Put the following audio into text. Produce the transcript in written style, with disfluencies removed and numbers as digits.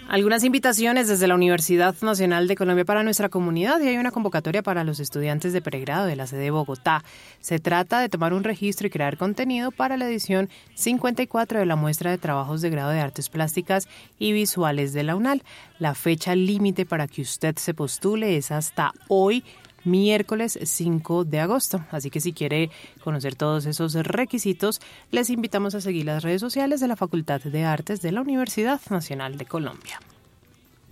Algunas invitaciones desde la Universidad Nacional de Colombia para nuestra comunidad, y hay una convocatoria para los estudiantes de pregrado de la sede de Bogotá. Se trata de tomar un registro y crear contenido para la edición 54 de la muestra de trabajos de grado de Artes Plásticas y Visuales de la UNAL. La fecha límite para que usted se postule es hasta hoy, miércoles 5 de agosto. Así que si quiere conocer todos esos requisitos, les invitamos a seguir las redes sociales de la Facultad de Artes de la Universidad Nacional de Colombia.